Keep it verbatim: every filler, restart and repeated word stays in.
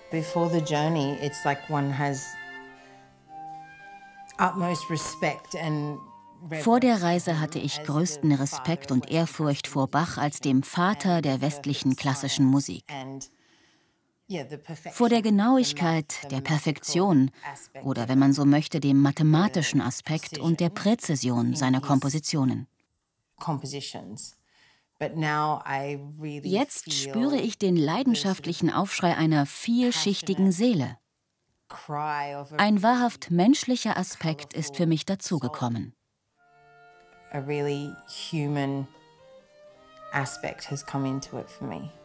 Before the journey, it's like one has utmost respect and Vor der Reise hatte ich größten Respekt und Ehrfurcht vor Bach als dem Vater der westlichen klassischen Musik. Vor der Genauigkeit, der Perfektion oder, wenn man so möchte, dem mathematischen Aspekt und der Präzision seiner Kompositionen. Jetzt spüre ich den leidenschaftlichen Aufschrei einer vielschichtigen Seele. Ein wahrhaft menschlicher Aspekt ist für mich dazugekommen. A really human aspect has come into it for me.